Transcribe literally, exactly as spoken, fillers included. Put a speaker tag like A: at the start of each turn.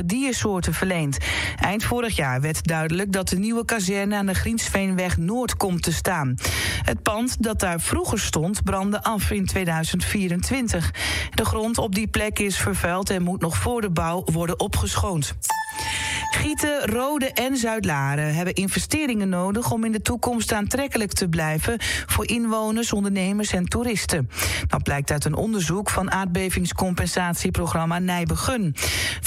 A: diersoorten verleend. Eind vorig jaar werd duidelijk dat de nieuwe kazerne aan de Griensveenweg Noord komt te staan. Het pand dat daar vroeger stond brandde af in tweeduizend vierentwintig. De grond op die plek is vervuild en moet nog voor de bouw worden opgeschoond. Gieten, Rode en Zuidlaren hebben investeringen nodig om in de toekomst aantrekkelijk te blijven voor inwoners, ondernemers en toeristen. Dat blijkt uit een onderzoek van aardbevingscompensatieprogramma Nijbegun.